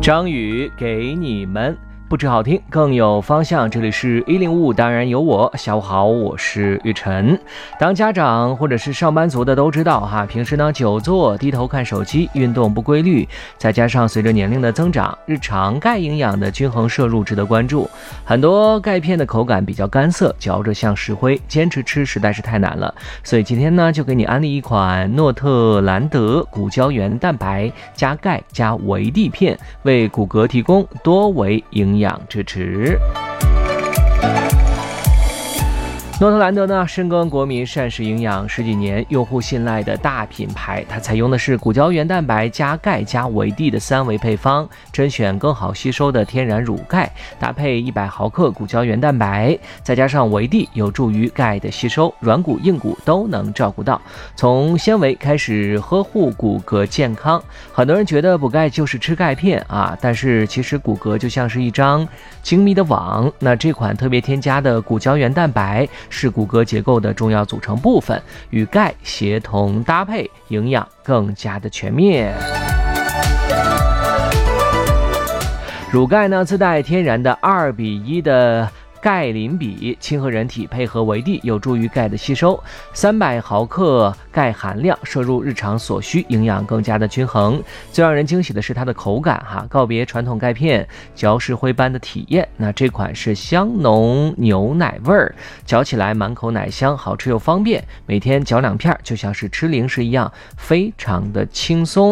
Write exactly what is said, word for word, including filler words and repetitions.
张宇给你们不止好听更有方向，这里是一零五，当然有我。下午好，我是玉晨。当家长或者是上班族的都知道哈，平时呢久坐低头看手机，运动不规律，再加上随着年龄的增长，日常钙营养的均衡摄入值得关注。很多钙片的口感比较干涩，嚼着像石灰，坚持吃实在是太难了。所以今天呢就给你安利一款诺特兰德骨胶原蛋白加钙加维 D 片，为骨骼提供多维营养营养支持。诺特兰德呢，深耕国民膳食营养十几年，用户信赖的大品牌。它采用的是骨胶原蛋白加钙加维 D 的三维配方，甄选更好吸收的天然乳钙，搭配一百毫克骨胶原蛋白，再加上维 D， 有助于钙的吸收，软骨硬骨都能照顾到。从纤维开始呵护骨骼健康。很多人觉得补钙就是吃钙片啊，但是其实骨骼就像是一张精密的网。那这款特别添加的骨胶原蛋白是骨骼结构的重要组成部分，与钙协同搭配，营养更加的全面。乳钙呢，自带天然的二比一的钙磷比，亲和人体，配合维 D， 有助于钙的吸收。三百毫克钙含量，摄入日常所需，营养更加的均衡。最让人惊喜的是它的口感哈，告别传统钙片嚼石灰般的体验。那这款是香浓牛奶味儿，嚼起来满口奶香，好吃又方便，每天嚼两片就像是吃零食一样，非常的轻松。